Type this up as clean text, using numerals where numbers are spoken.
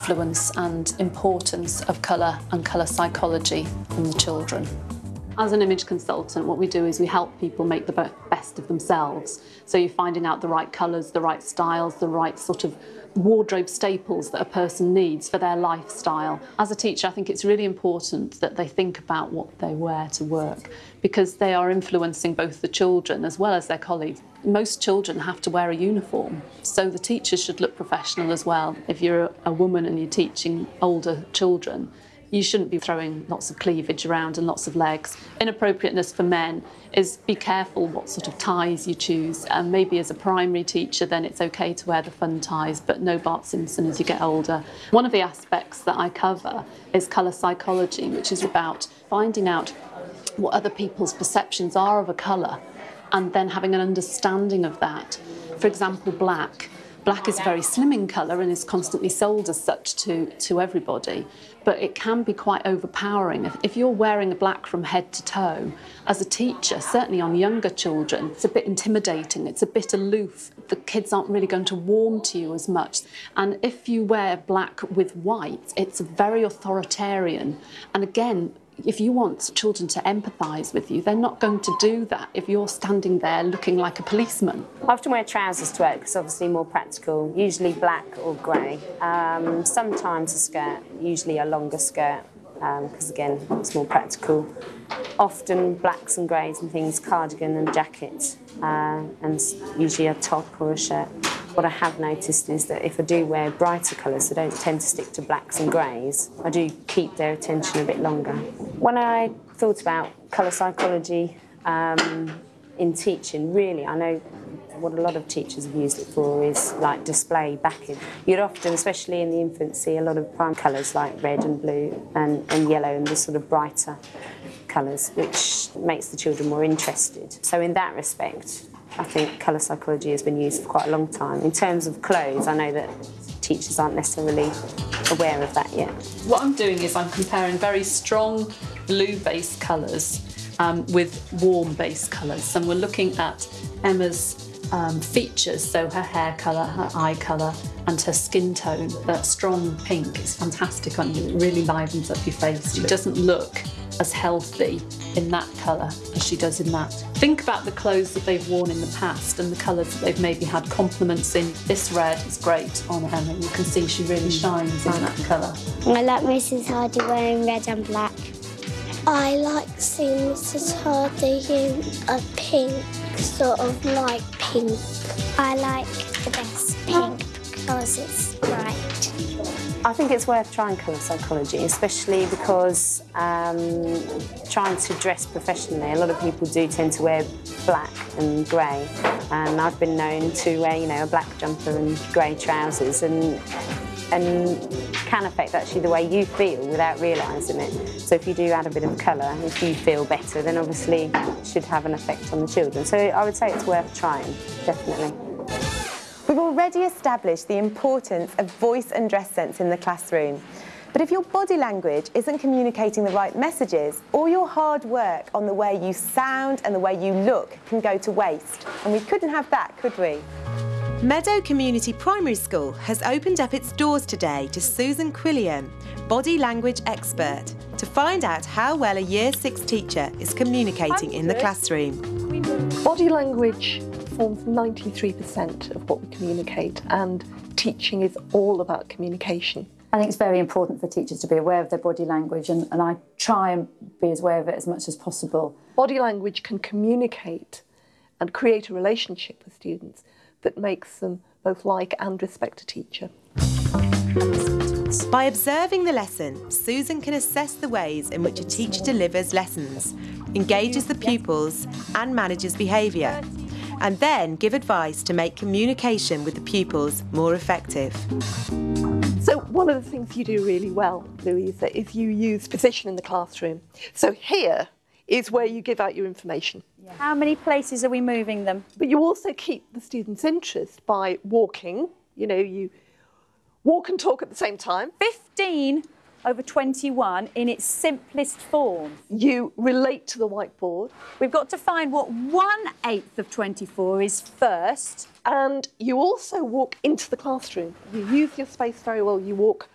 Influence and importance of colour and colour psychology on the children. As an image consultant, what we do is we help people make the best of themselves. So you're finding out the right colours, the right styles, the right sort of wardrobe staples that a person needs for their lifestyle. As a teacher, I think it's really important that they think about what they wear to work, because they are influencing both the children as well as their colleagues. Most children have to wear a uniform, so the teachers should look professional as well. If you're a woman and you're teaching older children, you shouldn't be throwing lots of cleavage around and lots of legs. Inappropriateness for men is be careful what sort of ties you choose. And maybe as a primary teacher, then it's okay to wear the fun ties, but no Bart Simpson as you get older. One of the aspects that I cover is colour psychology, which is about finding out what other people's perceptions are of a colour and then having an understanding of that. For example, black. Black is a very slimming colour and is constantly sold as such to everybody, but it can be quite overpowering. If you're wearing a black from head to toe, as a teacher, certainly on younger children, it's a bit intimidating, it's a bit aloof. The kids aren't really going to warm to you as much. And if you wear black with white, it's very authoritarian. And again, if you want children to empathise with you, they're not going to do that if you're standing there looking like a policeman. I often wear trousers to work because obviously more practical, usually black or grey. Sometimes a skirt, usually a longer skirt, because again, it's more practical. Often blacks and greys and things, cardigan and jacket, and usually a top or a shirt. What I have noticed is that if I do wear brighter colours, I don't tend to stick to blacks and greys. I do keep their attention a bit longer. When I thought about colour psychology in teaching, really, I know what a lot of teachers have used it for is like display backing. You'd often, especially in the infancy, a lot of prime colours like red and blue and yellow and the sort of brighter colours, which makes the children more interested. So in that respect, I think colour psychology has been used for quite a long time. In terms of clothes, I know that teachers aren't necessarily aware of that yet. What I'm doing is I'm comparing very strong blue-based colours with warm-based colours. And we're looking at Emma's features, so her hair colour, her eye colour and her skin tone. That strong pink is fantastic on you, it really livens up your face. She doesn't look as healthy in that colour as she does in that. Think about the clothes that they've worn in the past and the colours that they've maybe had compliments in. This red is great on Emma, you can see she really shines in that colour. I like Mrs Hardy wearing red and black. I like seeing Mrs Hardy in a pink, sort of light pink. I like the best pink because it's bright. I think it's worth trying colour psychology, especially because trying to dress professionally, a lot of people do tend to wear black and grey, and I've been known to wear, you know, a black jumper and grey trousers and can affect actually the way you feel without realising it. So if you do add a bit of colour, if you feel better, then obviously it should have an effect on the children. So I would say it's worth trying, definitely. We've already established the importance of voice and dress sense in the classroom. But if your body language isn't communicating the right messages, all your hard work on the way you sound and the way you look can go to waste. And we couldn't have that, could we? Meadow Community Primary School has opened up its doors today to Susan Quilliam, body language expert, to find out how well a Year 6 teacher is communicating in the classroom. Body language forms 93% of what we communicate, and teaching is all about communication. I think it's very important for teachers to be aware of their body language, and I try and be as aware of it as much as possible. Body language can communicate and create a relationship with students that makes them both like and respect a teacher. By observing the lesson, Susan can assess the ways in which a teacher delivers lessons, engages the pupils and manages behaviour, and then give advice to make communication with the pupils more effective. So one of the things you do really well, Louisa, is you use position in the classroom. So here is where you give out your information. Yeah. How many places are we moving them? But you also keep the students' interest by walking. You know, you walk and talk at the same time. 15 over 21 in its simplest form. You relate to the whiteboard. We've got to find what 1/8 of 24 is first. And you also walk into the classroom. You use your space very well. You walk